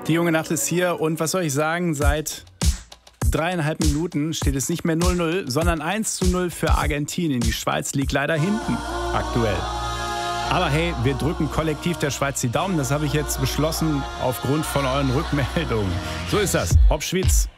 Die junge Nacht ist hier und was soll ich sagen, seit 3,5 Minuten steht es nicht mehr 0-0, sondern 1:0 für Argentinien. Die Schweiz liegt leider hinten aktuell. Aber hey, wir drücken kollektiv der Schweiz die Daumen. Das habe ich jetzt beschlossen aufgrund von euren Rückmeldungen. So ist das. Hopp Schweiz.